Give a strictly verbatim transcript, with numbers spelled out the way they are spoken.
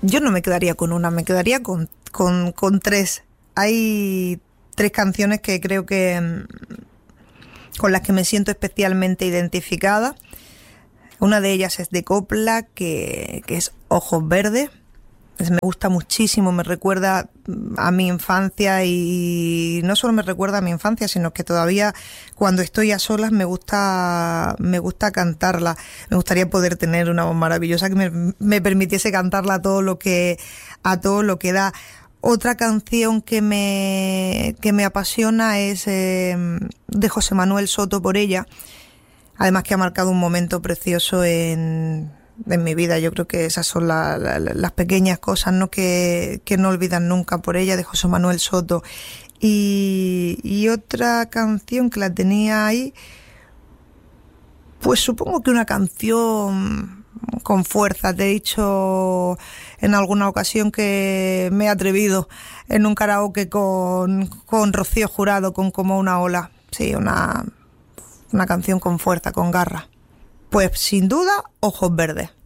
yo no me quedaría con una, me quedaría con, con, con tres. Hay tres canciones que creo que con las que me siento especialmente identificada. Una de ellas es de Copla, que, que es Ojos Verdes. Me gusta muchísimo, me recuerda a mi infancia, y no solo me recuerda a mi infancia, sino que todavía cuando estoy a solas me gusta me gusta cantarla. Me gustaría poder tener una voz maravillosa que me, me permitiese cantarla a todo lo que a todo lo que da. Otra canción que me que me apasiona es eh, de José Manuel Soto, Por ella. Además que ha marcado un momento precioso en en mi vida. Yo creo que esas son la, la, las pequeñas cosas, ¿no? que, que no olvidan nunca, Por ella, de José Manuel Soto. Y, y otra canción que la tenía ahí, pues supongo que una canción con fuerza. Te he dicho en alguna ocasión que me he atrevido en un karaoke con, con Rocío Jurado, con Como una ola. Sí, una, una canción con fuerza, con garra. Pues sin duda, Ojos Verdes.